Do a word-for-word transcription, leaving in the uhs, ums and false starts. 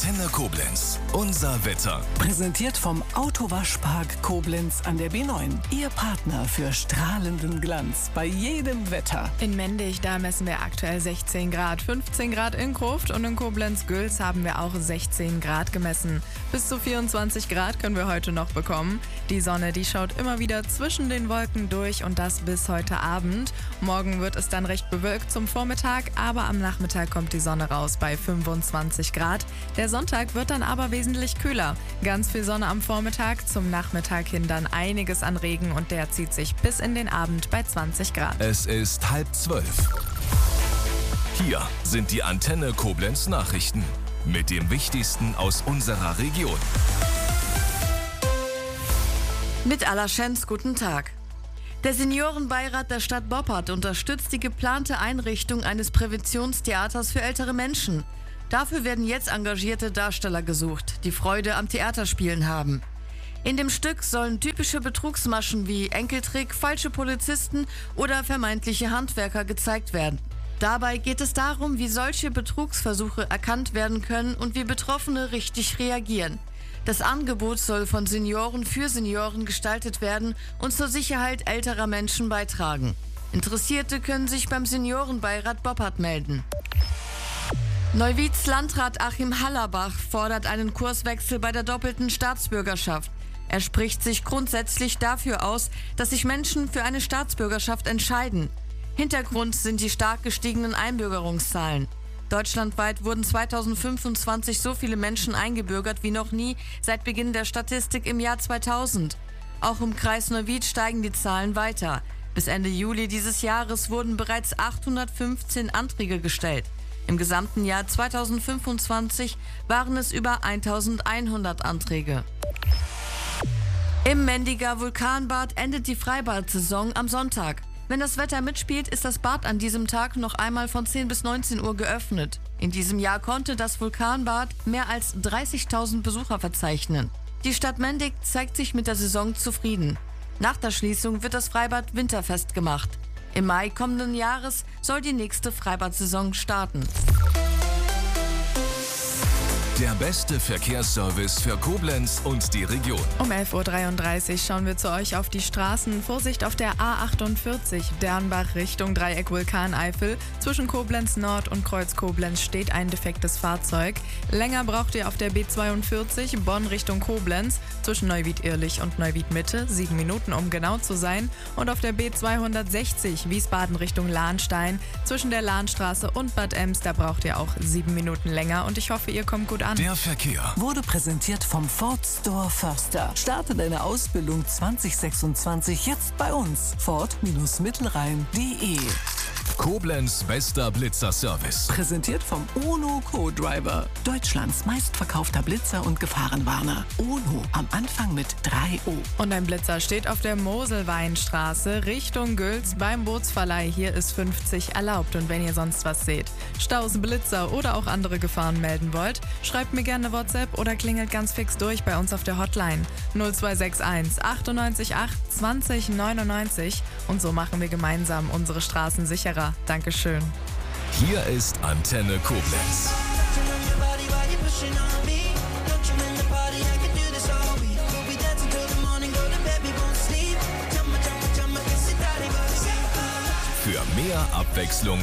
Antenne Koblenz. Unser Wetter. Präsentiert vom Autowaschpark Koblenz an der B neun. Ihr Partner für strahlenden Glanz bei jedem Wetter. In Mendig, da messen wir aktuell sechzehn Grad, fünfzehn Grad in Gruft und in Koblenz-Gülz haben wir auch sechzehn Grad gemessen. Bis zu vierundzwanzig Grad können wir heute noch bekommen. Die Sonne, die schaut immer wieder zwischen den Wolken durch und das bis heute Abend. Morgen wird es dann recht bewölkt zum Vormittag, aber am Nachmittag kommt die Sonne raus bei fünfundzwanzig Grad. Der Sonntag wird dann aber wesentlich kühler. Ganz viel Sonne am Vormittag, zum Nachmittag hin dann einiges an Regen und der zieht sich bis in den Abend bei zwanzig Grad. Es ist halb zwölf. Hier sind die Antenne Koblenz Nachrichten mit dem Wichtigsten aus unserer Region. Mit Alaschenz, guten Tag. Der Seniorenbeirat der Stadt Boppard unterstützt die geplante Einrichtung eines Präventionstheaters für ältere Menschen. Dafür werden jetzt engagierte Darsteller gesucht, die Freude am Theaterspielen haben. In dem Stück sollen typische Betrugsmaschen wie Enkeltrick, falsche Polizisten oder vermeintliche Handwerker gezeigt werden. Dabei geht es darum, wie solche Betrugsversuche erkannt werden können und wie Betroffene richtig reagieren. Das Angebot soll von Senioren für Senioren gestaltet werden und zur Sicherheit älterer Menschen beitragen. Interessierte können sich beim Seniorenbeirat Boppard melden. Neuwieds Landrat Achim Hallerbach fordert einen Kurswechsel bei der doppelten Staatsbürgerschaft. Er spricht sich grundsätzlich dafür aus, dass sich Menschen für eine Staatsbürgerschaft entscheiden. Hintergrund sind die stark gestiegenen Einbürgerungszahlen. Deutschlandweit wurden zweitausendfünfundzwanzig so viele Menschen eingebürgert wie noch nie seit Beginn der Statistik im Jahr zweitausend. Auch im Kreis Neuwied steigen die Zahlen weiter. Bis Ende Juli dieses Jahres wurden bereits achthundertfünfzehn Anträge gestellt. Im gesamten Jahr zweitausendfünfundzwanzig waren es über eintausendeinhundert Anträge. Im Mendiger Vulkanbad endet die Freibad-Saison am Sonntag. Wenn das Wetter mitspielt, ist das Bad an diesem Tag noch einmal von zehn bis neunzehn Uhr geöffnet. In diesem Jahr konnte das Vulkanbad mehr als dreißigtausend Besucher verzeichnen. Die Stadt Mendig zeigt sich mit der Saison zufrieden. Nach der Schließung wird das Freibad winterfest gemacht. Im Mai kommenden Jahres soll die nächste Freibad-Saison starten. Der beste Verkehrsservice für Koblenz und die Region. Um elf Uhr dreiunddreißig schauen wir zu euch auf die Straßen. Vorsicht auf der A achtundvierzig, Dernbach Richtung Dreieck Vulkaneifel. Zwischen Koblenz Nord und Kreuz Koblenz steht ein defektes Fahrzeug. Länger braucht ihr auf der B zweiundvierzig, Bonn Richtung Koblenz. Zwischen Neuwied-Irlich und Neuwied-Mitte, sieben Minuten, um genau zu sein. Und auf der B zweihundertsechzig, Wiesbaden Richtung Lahnstein. Zwischen der Lahnstraße und Bad Ems, da braucht ihr auch sieben Minuten länger. Und ich hoffe, ihr kommt gut an. Der Verkehr Wurde präsentiert vom Ford Store Förster. Starte deine Ausbildung zwanzig sechsundzwanzig jetzt bei uns. Ford-Mittelrhein punkt de. Koblenz bester Blitzerservice. Präsentiert vom UNO Co-Driver. Deutschlands meistverkaufter Blitzer und Gefahrenwarner. UNO am Anfang mit drei O. Und ein Blitzer steht auf der Moselweinstraße Richtung Gülz beim Bootsverleih. Hier ist fünfzig erlaubt. Und wenn ihr sonst was seht, Staus, Blitzer oder auch andere Gefahren melden wollt, schreibt mir gerne eine WhatsApp oder klingelt ganz fix durch bei uns auf der Hotline null zwei sechs eins achtundneunzig acht zwanzig neunundneunzig. Und so machen wir gemeinsam unsere Straßen sicherer. Dankeschön. Hier ist Antenne Koblenz. Für mehr Abwechslung